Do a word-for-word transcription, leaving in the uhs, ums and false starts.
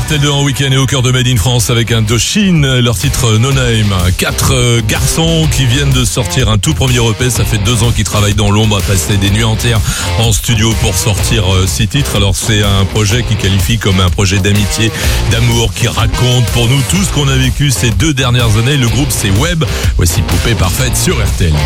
R T L deux en week-end et au cœur de Made in France avec un Indochine, leur titre No Name. Quatre garçons qui viennent de sortir un tout premier E P. Ça fait deux ans qu'ils travaillent dans l'ombre, à passer des nuits entières en studio pour sortir six titres. Alors c'est un projet qui qualifie comme un projet d'amitié, d'amour, qui raconte pour nous tout ce qu'on a vécu ces deux dernières années. Le groupe c'est Web. Voici Poupée Parfaite sur R T L deux.